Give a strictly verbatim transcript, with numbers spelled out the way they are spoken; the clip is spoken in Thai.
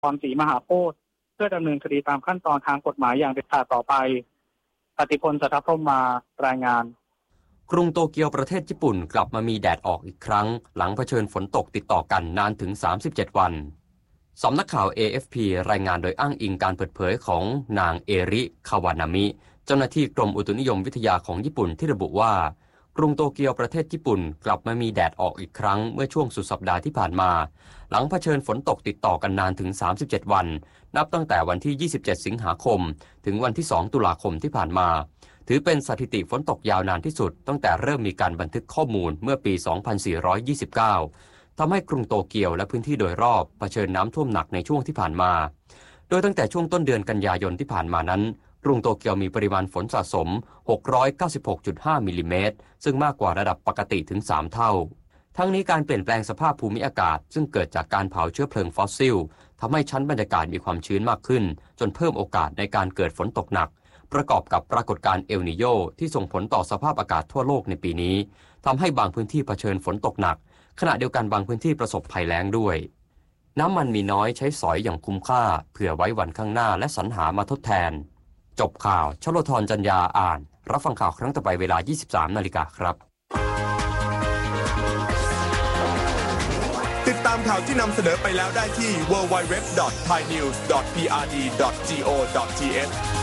พรศรีมหาโพธิ์เพื่อดำเนินคดีตามขั้นตอนทางกฎหมายอย่างเด็ดขาดต่อไปปฏิพล สัทธพรหมมารายงานกรุงโตเกียวประเทศญี่ปุ่นกลับมามีแดดออกอีกครั้งหลังเผชิญฝนตกติดต่อกันนานถึงสามสิบเจ็ดวันสำนักข่าว เอ เอฟ พี รายงานโดยอ้างอิงการเปิดเผยของนางเอริคาวานามิเจ้าหน้าที่กรมอุตุนิยมวิทยาของญี่ปุ่นที่ระบุว่ากรุงโตเกียวประเทศญี่ปุ่นกลับมามีแดดออกอีกครั้งเมื่อช่วงสุดสัปดาห์ที่ผ่านมาหลังเผชิญฝนตกติดต่อกันนานถึงสามสิบเจ็ดวันนับตั้งแต่วันที่ยี่สิบเจ็ดสิงหาคมถึงวันที่สองตุลาคมที่ผ่านมาถือเป็นสถิติฝนตกยาวนานที่สุดตั้งแต่เริ่มมีการบันทึกข้อมูลเมื่อปีสองพันสี่ร้อยยี่สิบเก้าทำให้กรุงโตเกียวและพื้นที่โดยรอบเผชิญน้ำท่วมหนักในช่วงที่ผ่านมาโดยตั้งแต่ช่วงต้นเดือนกันยายนที่ผ่านมานั้นกรุงโตเกียวมีปริมาณฝนสะสมหกร้อยเก้าสิบหกจุดห้า มิลลิเมตรซึ่งมากกว่าระดับปกติถึงสามเท่าทั้งนี้การเปลี่ยนแปลงสภาพภูมิอากาศซึ่งเกิดจากการเผาเชื้อเพลิงฟอสซิลทำให้ชั้นบรรยากาศมีความชื้นมากขึ้นจนเพิ่มโอกาสในการเกิดฝนตกหนักประกอบกับปรากฏการณ์เอลนีโญที่ส่งผลต่อสภาพอากาศทั่วโลกในปีนี้ทำให้บางพื้นที่เผชิญฝนตกหนักขณะเดียวกันบางพื้นที่ประสบภัยแล้งด้วยน้ำมันมีน้อยใช้สอยอย่างคุ้มค่าเผื่อไว้วันข้างหน้าและสรรหามาทดแทนจบข่าวชโลธรจันยาอ่านรับฟังข่าวครั้งต่อไปเวลา ยี่สิบสามนาฬิกาครับติดตามข่าวที่นำเสนอไปแล้วได้ที่ ดับเบิลยู ดับเบิลยู ดับเบิลยู ดอท ไทยนิวส์ ดอท พี อาร์ ดี ดอท โก ดอท ที เอช